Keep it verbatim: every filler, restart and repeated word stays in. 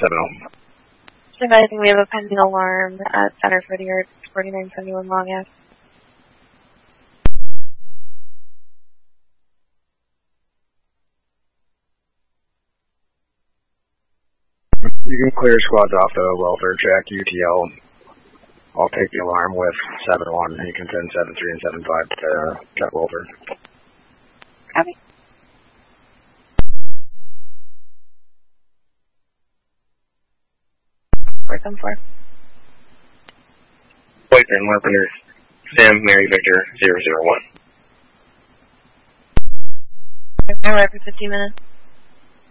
seven oh. Advising we have a pending alarm at Center for the Earth, forty-nine seventy-one Long Ave. You can clear squads off the welfare check, U T L. I'll take the alarm with seven one, and you can send seven three and seven five to check welfare. Copy. four seven four. Boyfriend, Weaponer, Sam, Mary, Victor, zero zero one. I'm for fifteen minutes.